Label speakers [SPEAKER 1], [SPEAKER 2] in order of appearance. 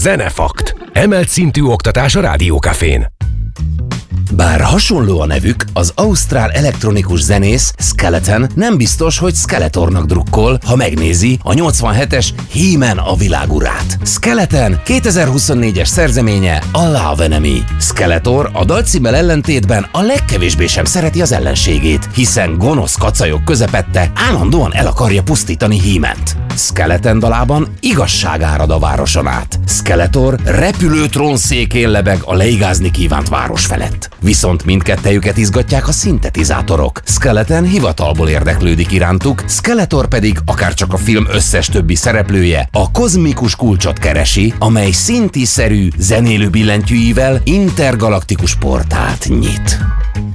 [SPEAKER 1] Zenefakt. Emelt szintű oktatás a Rádiókafén.
[SPEAKER 2] Bár hasonló a nevük, az ausztrál elektronikus zenész Skeleton nem biztos, hogy Skeletornak drukkol, ha megnézi a 87-es He-Man a világurát. Skeleton 2024-es szerzeménye a Love Enemy. Skeletor a dalcímmel ellentétben a legkevésbé sem szereti az ellenségét, hiszen gonosz kacajok közepette állandóan el akarja pusztítani He-Mant. Skeleton dalában igazság árad a városon át. Skeletor repülő trónszékén lebeg a leigázni kívánt város felett. Viszont mindkettejüket izgatják a szintetizátorok. Skeleton hivatalból érdeklődik irántuk, Skeletor pedig, akárcsak a film összes többi szereplője, a kozmikus kulcsot keresi, amely szintiszerű, zenélő billentyűivel intergalaktikus portált nyit.